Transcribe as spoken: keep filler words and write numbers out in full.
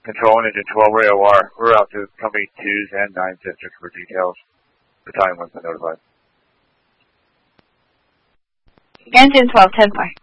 Control Engine twelve R A O R. We're out to Company twos and nines districts for details. Battalion one's been notified. Engine twelve, ten four.